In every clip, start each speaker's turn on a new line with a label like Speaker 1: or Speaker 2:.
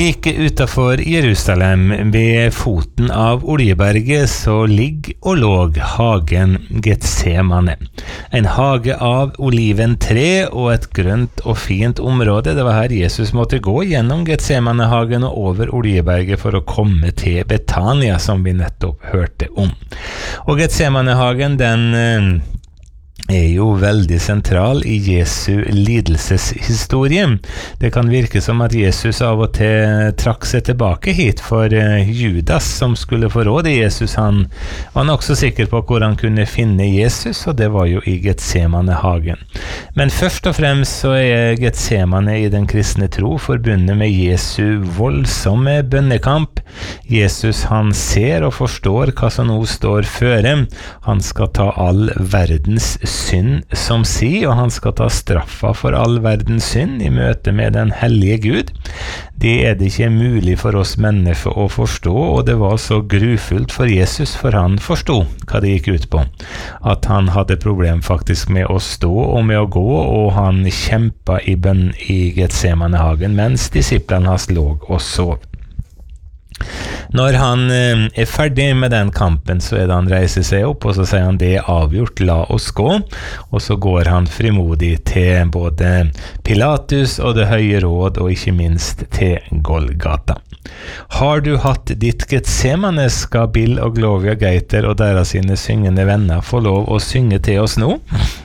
Speaker 1: Like utenfor Jerusalem, ved foten av Oljeberget, så ligger og låg hagen Getsemane. En hage av oliventre og et grønt og fint område. Det var her Jesus måtte gå gjennom Getsemane-hagen og over Oljeberget for å komme til Betania, som vi nettopp hørte om. Og Getsemane-hagen, den jo veldig sentral i Jesu lidelseshistorie. Det kan virke som at Jesus av og til trakk seg tilbake hit, for Judas som skulle forråde Jesus, han var nok så sikker på hvor han kunne finne Jesus, og det var jo i Getsemane-hagen. Men først og fremst så Getsemane i den kristne tro forbundet med Jesu voldsomme bønnekamp. Jesus, han ser og forstår hva som nå står føre. Han skal ta all verdens synd som si, og han skal ta straffa for all verdens synd i møte med den hellige Gud. Det det ikke mulig for oss mennesker å forstå, og det var så grufullt for Jesus, for han forstod hva det gikk ut på. At han hadde problem faktisk med å stå og med å gå, og han kjempet i bønn i Getsemane-hagen, mens disiplene hans lå og sov. Når han ferdig med den kampen, så det han reiser seg opp, og så sier han det avgjort, la oss gå. Og så går han frimodig til både Pilatus og det høye råd, og ikke minst til Golgata. Har du hatt ditt Getsemane, skal Bill og Gloria Gaiter og deres sine syngende venner få lov å synge til oss nå.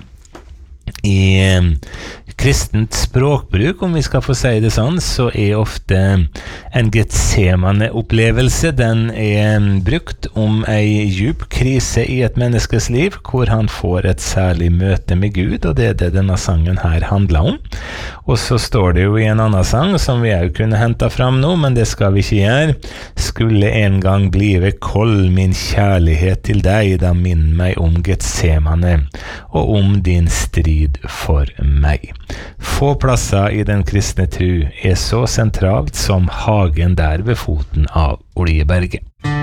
Speaker 1: I kristent språkbruk, om vi skal få si det sånn, så ofte en Getsemane-opplevelse, den brukt om ei djup krise i et menneskes liv, hvor han får et særlig møte med Gud, og det det denne sangen her handler om. Og så står det jo i en annen sang, som vi også kunne hente fram nå, men det skal vi ikke gjøre. Skulle en gang blive kold min kjærlighet til deg, da minn meg om Getsemane, og om din strid for meg. Få plasser i den kristne tro så sentralt som hagen der ved foten av Oljeberget.